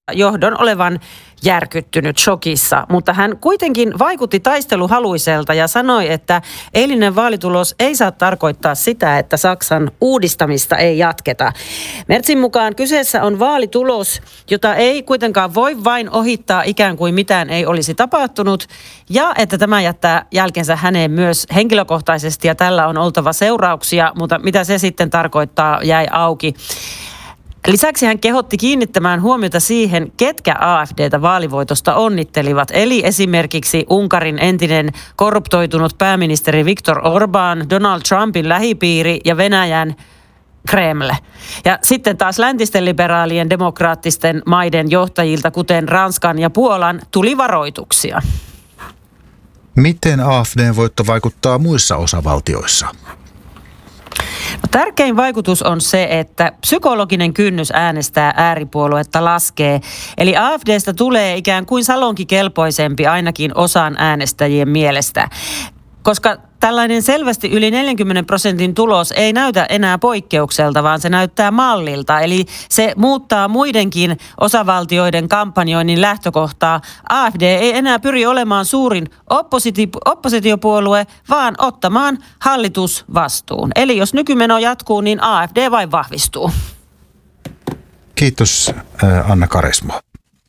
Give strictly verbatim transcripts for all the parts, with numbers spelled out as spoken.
johdon olevan järkyttynyt, shokissa, mutta hän kuitenkin vaikutti taisteluhaluiselta ja sanoi, että eilinen vaalitulos ei saa tarkoittaa sitä, että Saksan uudistamista ei jatketa. Merzin mukaan kyseessä on vaalitulos, jota ei kuitenkaan voi vain ohittaa ikään kuin mitään ei olisi tapahtunut, ja että tämä jättää jälkensä häneen myös henkilökohtaisesti ja tällä on oltava seurauksia, mutta mitä se sitten tarkoittaa jäi auki. Lisäksi hän kehotti kiinnittämään huomiota siihen, ketkä A F D:tä vaalivoitosta onnittelivat. Eli esimerkiksi Unkarin entinen korruptoitunut pääministeri Viktor Orbán, Donald Trumpin lähipiiri ja Venäjän Kreml. Ja sitten taas läntisten liberaalien demokraattisten maiden johtajilta, kuten Ranskan ja Puolan, tuli varoituksia. Miten A F D:n voitto vaikuttaa muissa osavaltioissa? No, tärkein vaikutus on se, että psykologinen kynnys äänestää ääripuoluetta laskee. Eli A F D:stä tulee ikään kuin salonkikelpoisempi ainakin osan äänestäjien mielestä. Koska tällainen selvästi yli neljänkymmenen prosentin tulos ei näytä enää poikkeukselta, vaan se näyttää mallilta. Eli se muuttaa muidenkin osavaltioiden kampanjoinnin lähtökohtaa. A F D ei enää pyri olemaan suurin oppositi- oppositiopuolue, vaan ottamaan hallitusvastuun. Eli jos nykymeno jatkuu, niin A F D vain vahvistuu. Kiitos Anna Karismo.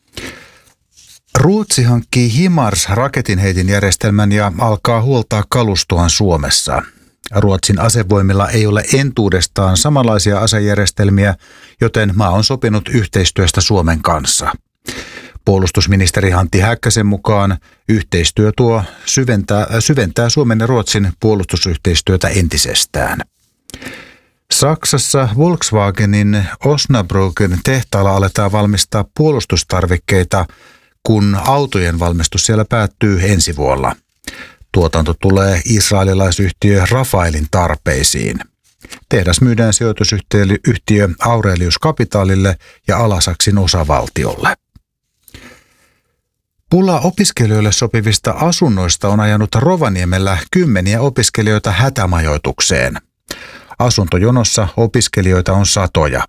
Ruotsi hankkii HIMARS-raketinheitinjärjestelmän ja alkaa huoltaa kalustoaan Suomessa. Ruotsin asevoimilla ei ole entuudestaan samanlaisia asejärjestelmiä, joten maa on sopinut yhteistyöstä Suomen kanssa. Puolustusministeri Antti Häkkäsen mukaan yhteistyö tuo syventää, syventää Suomen ja Ruotsin puolustusyhteistyötä entisestään. Saksassa Volkswagenin Osnabrücken tehtaalla aletaan valmistaa puolustustarvikkeita, kun autojen valmistus siellä päättyy ensi vuonna. Tuotanto tulee israelilaisyhtiö Rafaelin tarpeisiin. Tehdas myydään sijoitusyhtiö Aurelius Capitalille ja Alasaksin osavaltiolle. Pula opiskelijoille sopivista asunnoista on ajanut Rovaniemellä kymmeniä opiskelijoita hätämajoitukseen. Asuntojonossa opiskelijoita on satoja.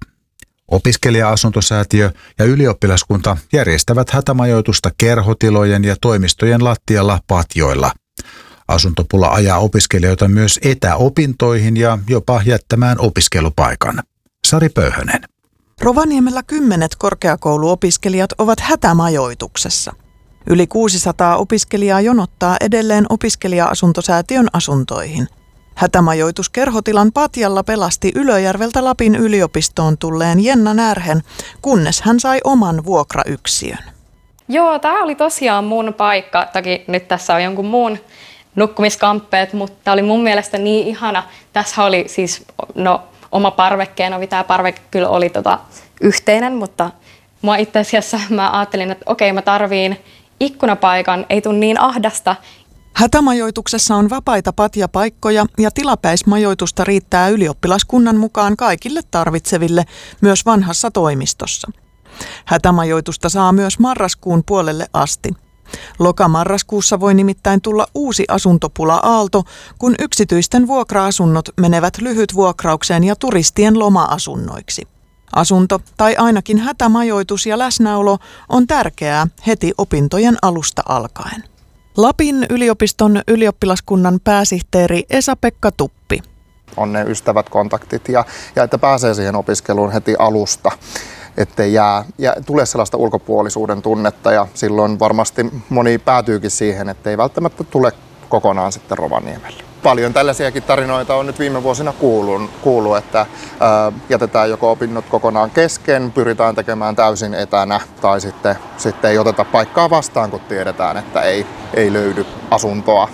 Opiskelija-asuntosäätiö ja ylioppilaskunta järjestävät hätämajoitusta kerhotilojen ja toimistojen lattialla patjoilla. Asuntopula ajaa opiskelijoita myös etäopintoihin ja jopa jättämään opiskelupaikan. Sari Pöyhönen. Rovaniemellä kymmenet korkeakouluopiskelijat ovat hätämajoituksessa. Yli kuusisataa opiskelijaa jonottaa edelleen opiskelija-asuntosäätiön asuntoihin. Hätämajoitus kerhotilan patjalla pelasti Ylöjärveltä Lapin yliopistoon tulleen Jenna Närhen, kunnes hän sai oman vuokrayksiön. Joo, tämä oli tosiaan mun paikka. Toki nyt tässä on jonkun muun nukkumiskamppeet, mutta tämä oli mun mielestä niin ihana. Tässä oli siis no, oma parvekkeena, tämä parveke kyllä oli tota, yhteinen, mutta mua itse asiassa mä ajattelin, että okei, mä tarviin ikkunapaikan, ei tule niin ahdasta. Hätämajoituksessa on vapaita patjapaikkoja ja tilapäismajoitusta riittää ylioppilaskunnan mukaan kaikille tarvitseville, myös vanhassa toimistossa. Hätämajoitusta saa myös marraskuun puolelle asti. Lokamarraskuussa voi nimittäin tulla uusi asuntopula-aalto, kun yksityisten vuokra-asunnot menevät lyhytvuokraukseen ja turistien loma-asunnoiksi. Asunto tai ainakin hätämajoitus ja läsnäolo on tärkeää heti opintojen alusta alkaen. Lapin yliopiston ylioppilaskunnan pääsihteeri Esa-Pekka Tuppi. On ne ystävät, kontaktit ja, ja että pääsee siihen opiskeluun heti alusta, ettei jää, ja tulee sellaista ulkopuolisuuden tunnetta ja silloin varmasti moni päätyykin siihen, ettei välttämättä tule kokonaan sitten Rovaniemelle. Paljon tällaisiakin tarinoita on nyt viime vuosina kuullut, kuullut että ää, jätetään joko opinnot kokonaan kesken, pyritään tekemään täysin etänä tai sitten, sitten ei oteta paikkaa vastaan, kun tiedetään, että ei, ei löydy asuntoa.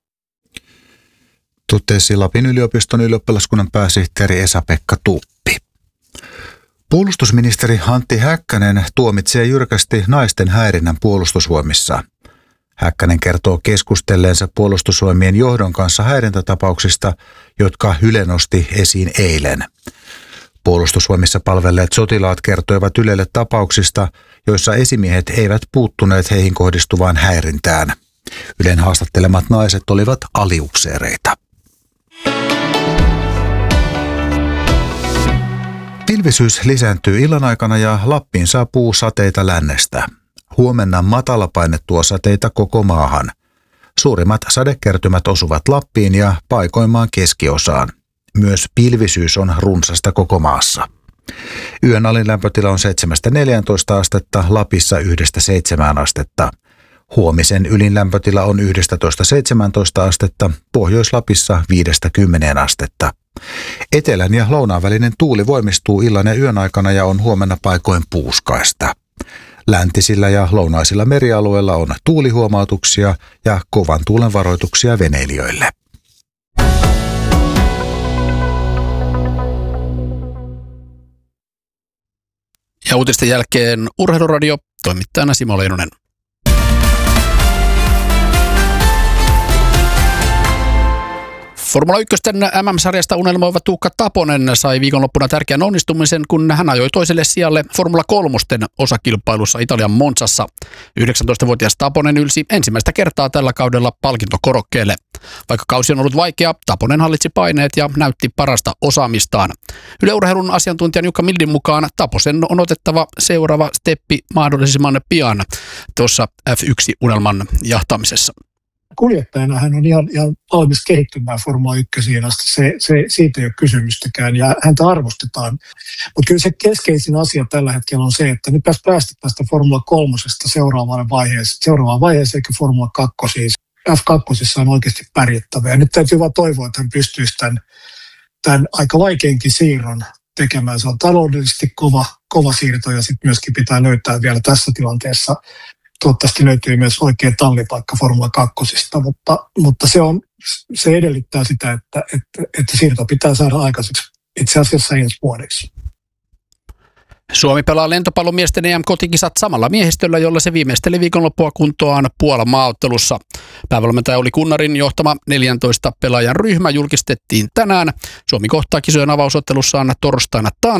Totesi Lapin yliopiston ylioppilaskunnan pääsihteeri Esa-Pekka Tuppi. Puolustusministeri Antti Häkkänen tuomitsee jyrkästi naisten häirinnän puolustusvoimissa. Häkkänen kertoo keskustelleensa puolustusvoimien johdon kanssa häirintätapauksista, jotka Yle nosti esiin eilen. Puolustusvoimissa palvelleet sotilaat kertoivat Ylelle tapauksista, joissa esimiehet eivät puuttuneet heihin kohdistuvaan häirintään. Ylen haastattelemat naiset olivat aliupseereita. Pilvisyys lisääntyy illan aikana ja Lappiin saapuu sateita lännestä. Huomenna matalapaine tuo sateita koko maahan. Suurimmat sadekertymät osuvat Lappiin ja paikoimaan keskiosaan. Myös pilvisyys on runsasta koko maassa. Yön alin lämpötila on seitsemästä neljääntoista astetta, Lapissa yhdestä seitsemään astetta. Huomisen ylin lämpötila on yhdestätoista seitsemääntoista astetta, Pohjois-Lapissa viidestä kymmeneen astetta. Etelän ja lounaan välinen tuuli voimistuu illan ja yön aikana ja on huomenna paikoin puuskaista. Läntisillä ja lounaisilla merialueilla on tuulihuomautuksia ja kovan tuulen varoituksia veneilijöille. Ja uutisten jälkeen Urheiluradio, toimittajana Simo Leinonen. Formula yksi M M-sarjasta unelmoiva Tuukka Taponen sai viikonloppuna tärkeän onnistumisen, kun hän ajoi toiselle sijalle Formula kolme osakilpailussa Italian Monzassa. yhdeksäntoistavuotias Taponen ylsi ensimmäistä kertaa tällä kaudella palkintokorokkeelle. Vaikka kausi on ollut vaikea, Taponen hallitsi paineet ja näytti parasta osaamistaan. Yle Urheilun asiantuntijan Jukka Mildin mukaan Taposen on otettava seuraava steppi mahdollisimman pian tuossa F yksi -unelman jahtaamisessa. Kuljettajana hän on ihan, ihan valmis kehittymään Formula ykkösiin asti. Se, se, siitä ei ole kysymystäkään ja häntä arvostetaan. Mutta kyllä se keskeisin asia tällä hetkellä on se, että nyt pitäisi päästä tästä Formula kolmosesta seuraavaan vaiheeseen, seuraavaan vaiheeseen eikä Formula kakkosiin. F kaksi on oikeasti pärjättävä ja nyt täytyy vaan toivoa, että hän pystyisi tämän, tämän aika vaikeinkin siirron tekemään. Se on taloudellisesti kova, kova siirto ja sitten myöskin pitää löytää vielä tässä tilanteessa. Toivottavasti löytyy myös oikea tallipaikka Formula kakkosista, mutta, mutta se, on, se edellyttää sitä, että, että, että siirto pitää saada aikaiseksi itse asiassa ensi vuodeksi. Suomi pelaa lentopallomiesten E M-kotikisat samalla miehistöllä, jolla se viimeisteli viikonloppua kuntoaan Puolan maaottelussa. Päävalmentaja Olli Kunnarin johtama neljäntoista pelaajan ryhmä julkistettiin tänään. Suomi kohtaa kisojen avausottelussaan torstaina Tanskan.